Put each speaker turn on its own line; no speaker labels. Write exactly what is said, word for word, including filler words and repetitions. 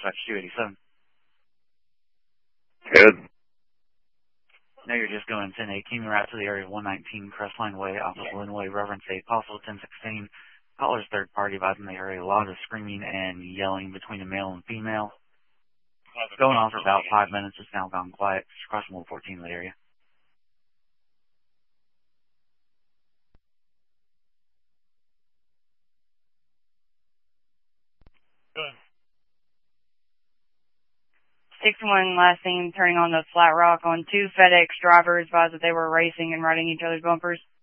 dispatch two eighty-seven.
Good.
Now you're just going ten eight. Came route to the area of one nineteen Crestline Way off of Linway, Reverend eight, possible ten sixteen. Caller's third party advising the area. A lot of screaming and yelling between the male and female. Going on for about five minutes. It's now gone quiet. Just crossing one fourteen in the area.
Good.
six one last name turning on the flat rock on two FedEx drivers advised that they were racing and riding each other's bumpers.